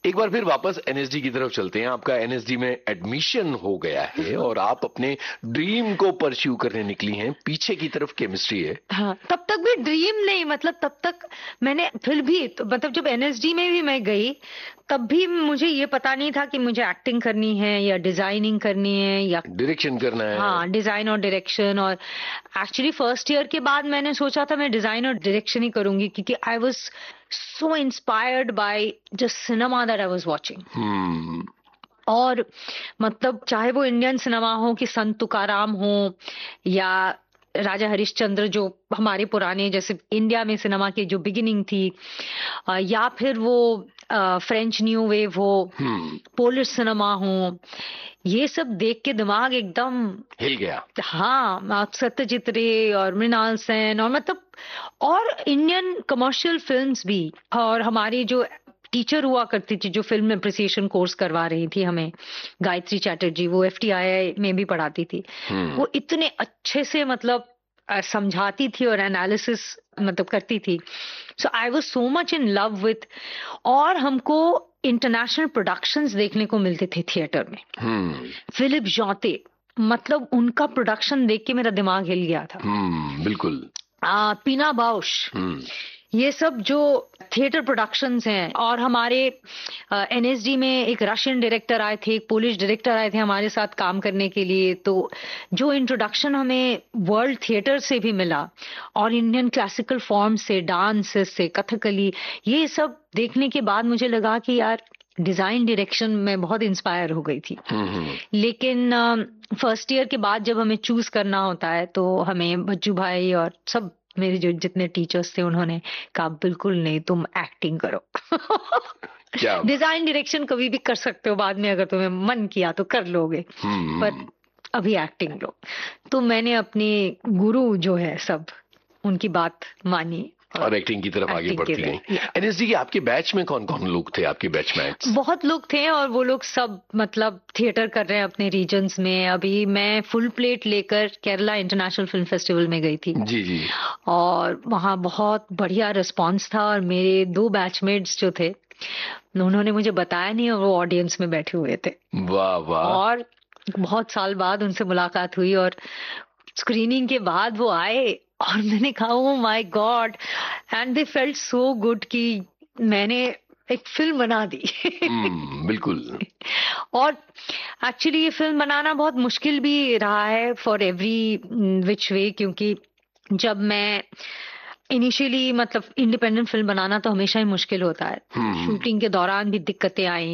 एक बार फिर वापस एनएसडी की तरफ चलते हैं। आपका एनएसडी में एडमिशन हो गया है और आप अपने ड्रीम को परस्यू करने निकली हैं। पीछे की तरफ केमिस्ट्री है। हाँ, तब तक भी ड्रीम नहीं, मतलब तब तक मैंने फिर भी तो, मतलब जब एनएसडी में भी मैं गई तब भी मुझे ये पता नहीं था कि मुझे एक्टिंग करनी है या डिजाइनिंग करनी है या डायरेक्शन करना है। हाँ, डिजाइन और डायरेक्शन। और एक्चुअली फर्स्ट ईयर के बाद मैंने सोचा था मैं डिजाइन और डायरेक्शन ही करूंगी, क्योंकि I was so inspired by the cinema that I was watching. और मतलब चाहे वो इंडियन सिनेमा हो कि संत तुकाराम हो या राजा हरिश्चंद्र, जो हमारे पुराने जैसे इंडिया में सिनेमा की जो बिगिनिंग थी, या फिर वो फ्रेंच न्यू वेव हो, पोलिश सिनेमा हो, ये सब देख के दिमाग एकदम हिल गया। हाँ, सत्यजीत रे और मृणाल सेन और मतलब और इंडियन कमर्शियल फिल्म्स भी। और हमारी जो टीचर हुआ करती थी जो फिल्म एप्रिसिएशन कोर्स करवा रही थी हमें, गायत्री चैटर्जी, वो एफटीआई में भी पढ़ाती थी। वो इतने अच्छे से मतलब समझाती थी और एनालिसिस मतलब करती थी। सो I was so much in love with. और हमको इंटरनेशनल प्रोडक्शंस देखने को मिलते थे थिएटर में। फिलिप जॉते, मतलब उनका प्रोडक्शन देख के मेरा दिमाग हिल गया था। बिल्कुल। पीना बाउश, ये सब जो थिएटर प्रोडक्शंस हैं। और हमारे एनएसडी में एक रशियन डायरेक्टर आए थे, एक पोलिश डायरेक्टर आए थे हमारे साथ काम करने के लिए। तो जो इंट्रोडक्शन हमें वर्ल्ड थिएटर से भी मिला और इंडियन क्लासिकल फॉर्म से, डांस से, कथकली, ये सब देखने के बाद मुझे लगा कि यार डिजाइन डायरेक्शन में बहुत इंस्पायर हो गई थी। लेकिन फर्स्ट ईयर के बाद जब हमें चूज करना होता है तो हमें बच्चू भाई और सब मेरे जो जितने टीचर्स थे उन्होंने कहा बिल्कुल नहीं, तुम एक्टिंग करो। डिजाइन डायरेक्शन कभी भी कर सकते हो बाद में, अगर तुम्हें मन किया तो कर लोगे, पर अभी एक्टिंग लो। तो मैंने अपने गुरु जो है सब, उनकी बात मानी और एक्टिंग की तरफ आगे बढ़ती गई। एनएसडी के आपके बैच में कौन कौन लोग थे? आपके बैचमेट्स बहुत लोग थे और वो लोग सब मतलब थिएटर कर रहे हैं अपने रीजन्स में। अभी मैं फुल प्लेट लेकर केरला इंटरनेशनल फिल्म फेस्टिवल में गई थी। जी। और वहाँ बहुत बढ़िया रिस्पांस था। और मेरे 2 बैचमेट्स जो थे उन्होंने मुझे बताया नहीं और वो ऑडियंस में बैठे हुए थे। वाह वाह। और बहुत साल बाद उनसे मुलाकात हुई और स्क्रीनिंग के बाद वो आए और मैंने कहा oh my God, and they felt so good कि मैंने एक फिल्म बना दी। बिल्कुल। और एक्चुअली ये फिल्म बनाना बहुत मुश्किल भी रहा है फॉर एवरी विच वे, क्योंकि जब मैं इनिशियली मतलब इंडिपेंडेंट फिल्म बनाना तो हमेशा ही मुश्किल होता है। शूटिंग के दौरान भी दिक्कतें आई।